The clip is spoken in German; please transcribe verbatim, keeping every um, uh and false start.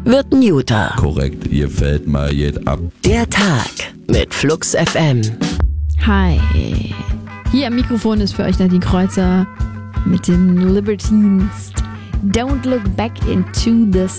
wird ein Juter. Korrekt, ihr fällt mal jetzt ab. Der Tag mit Flux F M. Hi. Hier am Mikrofon ist für euch Nadine Kreuzer mit den Libertines. Don't look back into the